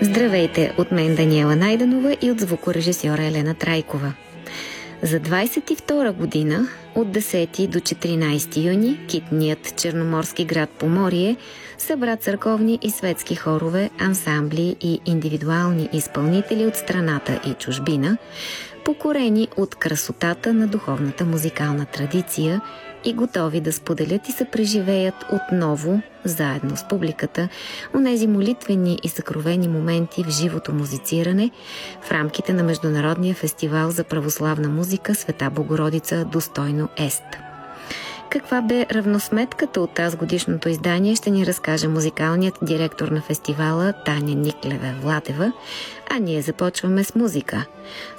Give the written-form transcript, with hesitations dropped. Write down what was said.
Здравейте от мен Даниела Найденова и от звукорежисьора Елена Трайкова. За 22 година от 10 до 14 юни китният черноморски град Поморие събра църковни и светски хорове, ансамбли и индивидуални изпълнители от страната и чужбина, покорени от красотата на духовната музикална традиция и готови да споделят и съпреживеят отново, заедно с публиката, онези молитвени и съкровени моменти в живото музициране в рамките на Международния фестивал за православна музика Света Богородица Достойно Ест. Каква бе равносметката от тази годишното издание, ще ни разкаже музикалният директор на фестивала Таня Никлева-Владева, а ние започваме с музика.